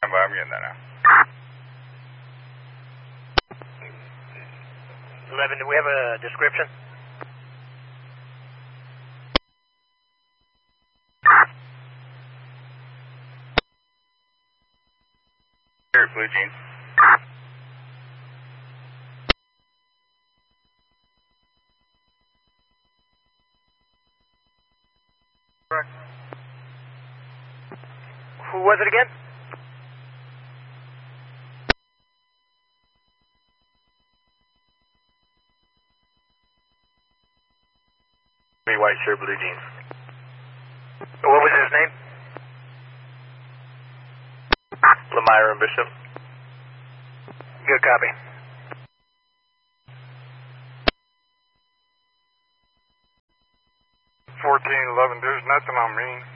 I'm getting that now. 11, do we have a description? Here, Blue Jeans. Correct. Who was it again? White shirt, blue jeans. What was his name? Lemire Bishop. Good copy. 1411, there's nothing on me.